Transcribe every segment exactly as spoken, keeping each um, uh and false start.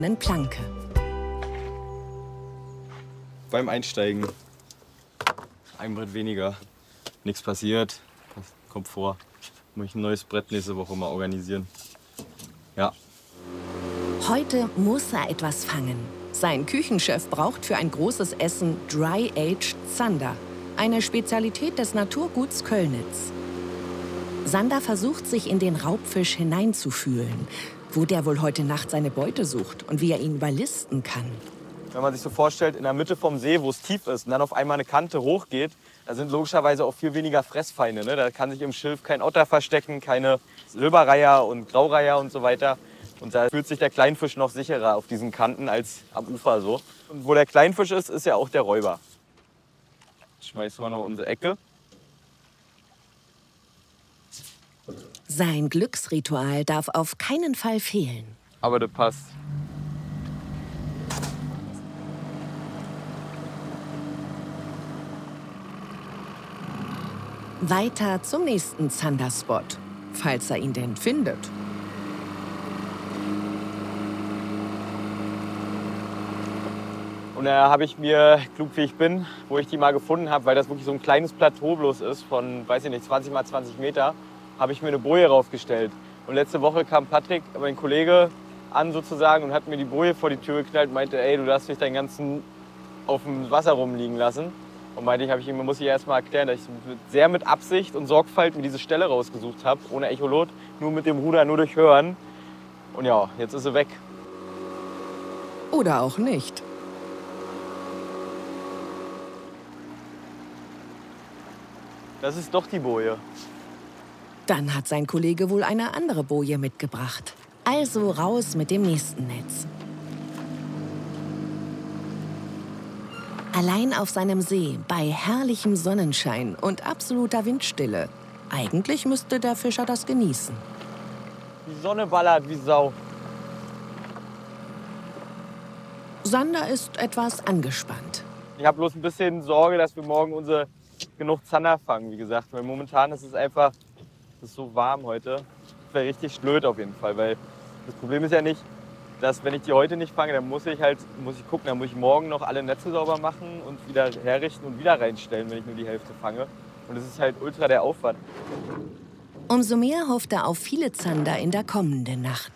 Planke. Beim Einsteigen ein Brett weniger. Nichts passiert. Das kommt vor. Muss ich ein neues Brett nächste Woche mal organisieren. Ja. Heute muss er etwas fangen. Sein Küchenchef braucht für ein großes Essen Dry-Aged Zander, eine Spezialität des Naturguts Köllnitz. Sander versucht, sich in den Raubfisch hineinzufühlen, wo der wohl heute Nacht seine Beute sucht und wie er ihn überlisten kann. Wenn man sich so vorstellt, in der Mitte vom See, wo es tief ist und dann auf einmal eine Kante hochgeht, da sind logischerweise auch viel weniger Fressfeinde. Ne? Da kann sich im Schilf kein Otter verstecken, keine Silberreiher und Graureiher und so weiter. Und da fühlt sich der Kleinfisch noch sicherer auf diesen Kanten als am Ufer so. Und wo der Kleinfisch ist, ist ja auch der Räuber. Schmeißen wir noch unsere Ecke. Sein Glücksritual darf auf keinen Fall fehlen. Aber das passt. Weiter zum nächsten Zanderspot, falls er ihn denn findet. Und da habe ich mir, klug wie ich bin, wo ich die mal gefunden habe, weil das wirklich so ein kleines Plateau bloß ist von, weiß ich nicht, zwanzig mal zwanzig Meter, habe ich mir eine Boje raufgestellt. Und letzte Woche kam Patrick, mein Kollege, an sozusagen und hat mir die Boje vor die Tür geknallt und meinte, ey, du darfst nicht deinen ganzen auf dem Wasser rumliegen lassen. Und meinte ich, hab ich ihm, muss ich erst mal erklären, dass ich sehr mit Absicht und Sorgfalt mir diese Stelle rausgesucht habe, ohne Echolot, nur mit dem Ruder, nur durch Hören. Und ja, jetzt ist sie weg. Oder auch nicht. Das ist doch die Boje. Dann hat sein Kollege wohl eine andere Boje mitgebracht. Also raus mit dem nächsten Netz. Allein auf seinem See, bei herrlichem Sonnenschein und absoluter Windstille. Eigentlich müsste der Fischer das genießen. Die Sonne ballert wie Sau. Sander ist etwas angespannt. Ich habe bloß ein bisschen Sorge, dass wir morgen unsere genug Zander fangen, wie gesagt. Weil momentan ist es einfach, es ist so warm heute. Das wäre richtig blöd auf jeden Fall, weil das Problem ist ja nicht, dass wenn ich die heute nicht fange, dann muss ich halt muss ich gucken, dann muss ich morgen noch alle Netze sauber machen und wieder herrichten und wieder reinstellen, wenn ich nur die Hälfte fange. Und das ist halt ultra der Aufwand. Umso mehr hofft er auf viele Zander in der kommenden Nacht.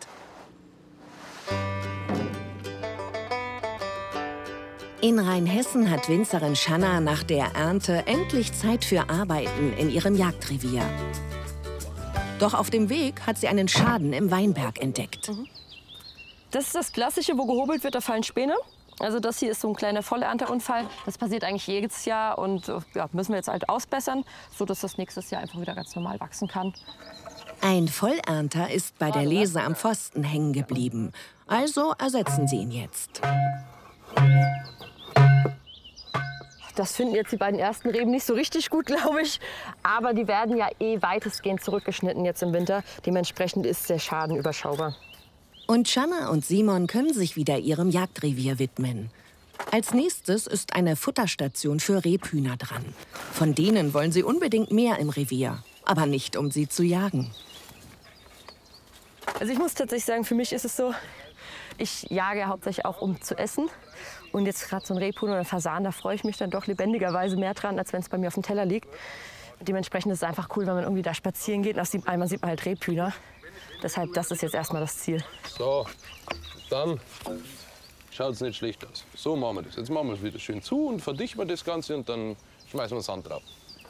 In Rheinhessen hat Winzerin Schanna nach der Ernte endlich Zeit für Arbeiten in ihrem Jagdrevier. Doch auf dem Weg hat sie einen Schaden im Weinberg entdeckt. Mhm. Das ist das Klassische, wo gehobelt wird, da fallen Späne. Also das hier ist so ein kleiner Vollernteunfall. Das passiert eigentlich jedes Jahr und ja, müssen wir jetzt halt ausbessern, sodass das nächstes Jahr einfach wieder ganz normal wachsen kann. Ein Vollernter ist bei der Lese am Pfosten hängen geblieben. Also ersetzen sie ihn jetzt. Das finden jetzt die beiden ersten Reben nicht so richtig gut, glaube ich. Aber die werden ja eh weitestgehend zurückgeschnitten jetzt im Winter. Dementsprechend ist der Schaden überschaubar. Und Schanna und Simon können sich wieder ihrem Jagdrevier widmen. Als nächstes ist eine Futterstation für Rebhühner dran. Von denen wollen sie unbedingt mehr im Revier, aber nicht, um sie zu jagen. Also ich muss tatsächlich sagen, für mich ist es so, ich jage hauptsächlich auch, um zu essen. Und jetzt gerade so ein Rebhuhn oder ein Fasan, da freue ich mich dann doch lebendigerweise mehr dran, als wenn es bei mir auf dem Teller liegt. Dementsprechend ist es einfach cool, wenn man irgendwie da spazieren geht. Nach einmal sieht man halt Rebhühner. Deshalb, das ist jetzt erstmal das Ziel. So, dann schaut es nicht schlecht aus. So machen wir das. Jetzt machen wir es wieder schön zu und verdichten wir das Ganze und dann schmeißen wir Sand drauf.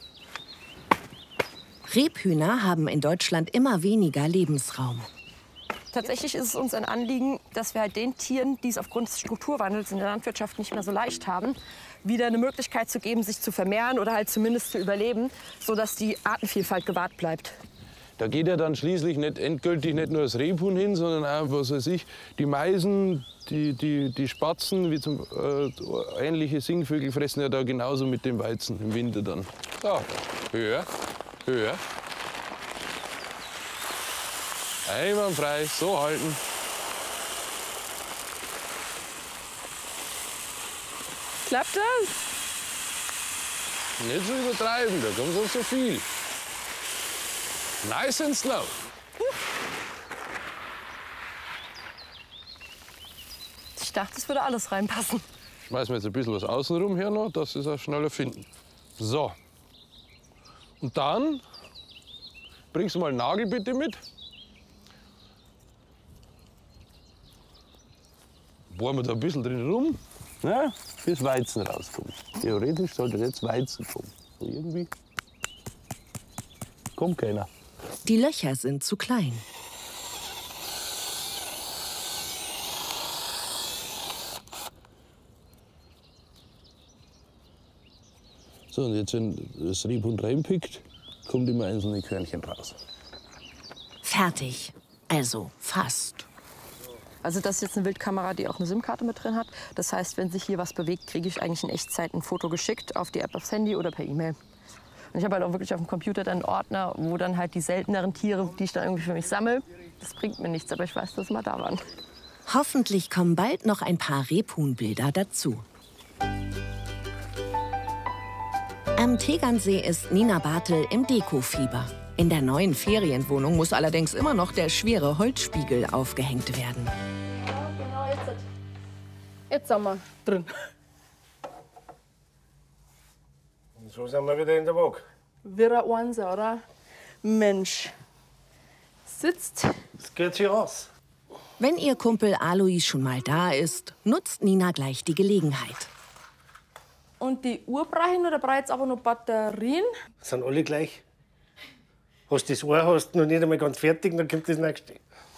Rebhühner haben in Deutschland immer weniger Lebensraum. Tatsächlich ist es uns ein Anliegen, dass wir halt den Tieren, die es aufgrund des Strukturwandels in der Landwirtschaft nicht mehr so leicht haben, wieder eine Möglichkeit zu geben, sich zu vermehren oder halt zumindest zu überleben, sodass die Artenvielfalt gewahrt bleibt. Da geht ja dann schließlich nicht endgültig nicht nur das Rebhuhn hin, sondern auch, was weiß ich, die Meisen, die, die, die Spatzen, wie zum, äh, ähnliche Singvögel fressen ja da genauso mit dem Weizen im Winter dann. So, höher, höher. Einwandfrei, so halten. Klappt das? Nicht so übertreiben, da kommt sonst so viel. Nice and slow. Ich dachte, es würde alles reinpassen. Schmeißen wir jetzt ein bisschen was außenrum her noch, dass sie es auch schneller finden. So. Und dann bringst du mal einen Nagel bitte mit. Bohren wir da ein bisschen drin rum, ne, bis Weizen rauskommt. Theoretisch sollte jetzt Weizen kommen. Aber irgendwie kommt keiner. Die Löcher sind zu klein. So, und jetzt, wenn das Rebhuhn reinpickt, kommt immer einzelne Körnchen raus. Fertig. Also fast. Also das ist jetzt eine Wildkamera, die auch eine SIM-Karte mit drin hat. Das heißt, wenn sich hier was bewegt, kriege ich eigentlich in Echtzeit ein Foto geschickt auf die App aufs Handy oder per E-Mail. Und ich habe halt auch wirklich auf dem Computer dann einen Ordner, wo dann halt die selteneren Tiere, die ich dann irgendwie für mich sammle, das bringt mir nichts, aber ich weiß, dass sie mal da waren. Hoffentlich kommen bald noch ein paar Rebhuhnbilder dazu. Am Tegernsee ist Nina Bartel im Dekofieber. In der neuen Ferienwohnung muss allerdings immer noch der schwere Holzspiegel aufgehängt werden. Ja, genau, jetzt, jetzt sind wir drin. Und so sind wir wieder in der Waage. Wir eins, oder? Mensch. Sitzt. Das geht sich aus. Wenn ihr Kumpel Alois schon mal da ist, nutzt Nina gleich die Gelegenheit. Und die Uhr brauche ich noch, da brauche ich jetzt aber noch Batterien. Sind alle gleich. Hast das eine hast du noch nicht einmal ganz fertig, dann kommt das nächste.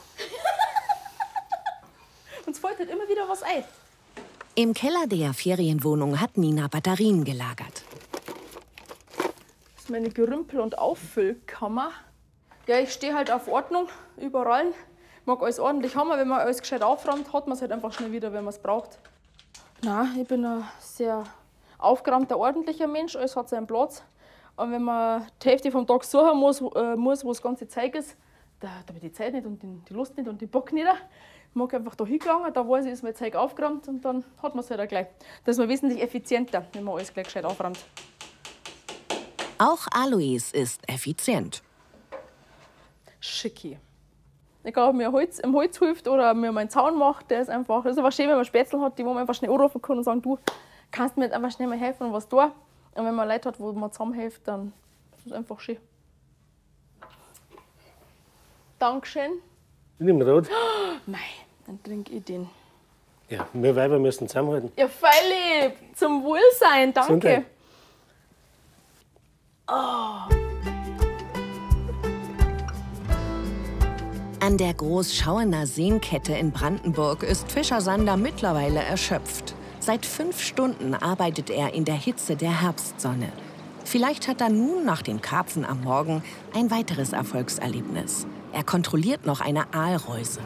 Uns fällt halt immer wieder was ein. Im Keller der Ferienwohnung hat Nina Batterien gelagert. Das ist meine Gerümpel- und Auffüllkammer. Ja, ich stehe halt auf Ordnung überall. Ich mag alles ordentlich haben, wenn man alles gescheit aufräumt, hat man es halt einfach schnell wieder, wenn man es braucht. Na, ich bin ein sehr aufgeräumter, ordentlicher Mensch, alles hat seinen Platz. Und wenn man die Hälfte vom Tag suchen muss, äh, muss wo das ganze Zeug ist, da, da habe ich die Zeit nicht und die, die Lust nicht und den Bock nicht. Ich mag einfach da hingelangen, da weiß ich, ist mein Zeug aufgeräumt und dann hat man es halt auch gleich. Das ist man wesentlich effizienter, wenn man alles gleich gescheit aufräumt. Auch Alois ist effizient. Schicki. Egal, ob mir Holz, im Holz hilft oder mir meinen Zaun macht, der ist einfach, das ist einfach schön, wenn man Spätzle hat, die wo man einfach schnell anrufen kann und sagen, du kannst mir jetzt einfach schnell mal helfen und was tun. Und wenn man Leute hat, wo man zusammenhilft, dann ist es einfach schön. Dankeschön. Ich nehme Rot. Nein, dann trinke ich den. Ja, wir Weiber müssen zusammenhalten. Ja, voll lieb. Zum Wohlsein, danke. Gesundheit. An der Großschauener Seenkette in Brandenburg ist Fischer Sander mittlerweile erschöpft. Seit fünf Stunden arbeitet er in der Hitze der Herbstsonne. Vielleicht hat er nun nach dem Karpfen am Morgen ein weiteres Erfolgserlebnis. Er kontrolliert noch eine Aalreuse.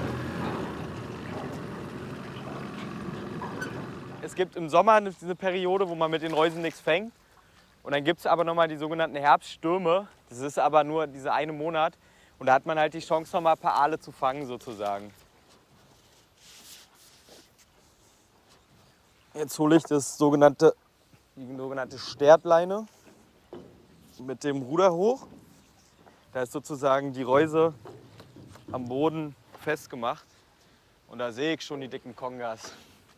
Es gibt im Sommer diese Periode, wo man mit den Reusen nichts fängt. Und dann gibt es aber nochmal die sogenannten Herbststürme. Das ist aber nur dieser eine Monat. Und da hat man halt die Chance, noch mal ein paar Aale zu fangen, sozusagen. Jetzt hole ich das sogenannte, die sogenannte Stertleine mit dem Ruder hoch. Da ist sozusagen die Reuse am Boden festgemacht. Und da sehe ich schon die dicken Kongas.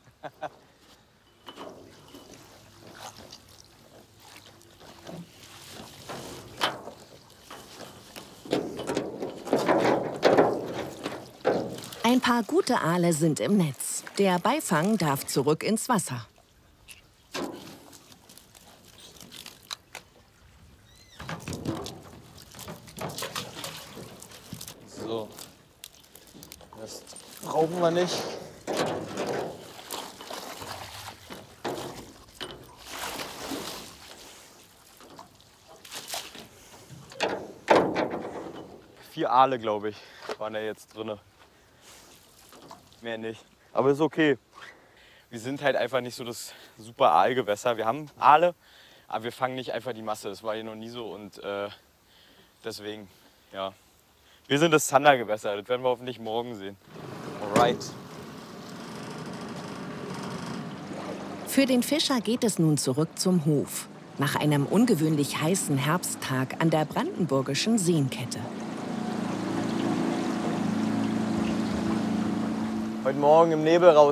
Ein paar gute Aale sind im Netz. Der Beifang darf zurück ins Wasser. So, das brauchen wir nicht. Vier Aale, glaube ich, waren da jetzt drin. Mehr nicht. Aber ist okay. Wir sind halt einfach nicht so das super Aalgewässer. Wir haben Aale, aber wir fangen nicht einfach die Masse. Das war hier noch nie so und äh, deswegen, ja. Wir sind das Zandergewässer. Das werden wir hoffentlich morgen sehen. Alright. Für den Fischer geht es nun zurück zum Hof. Nach einem ungewöhnlich heißen Herbsttag an der brandenburgischen Seenkette. Heute Morgen im Nebel raus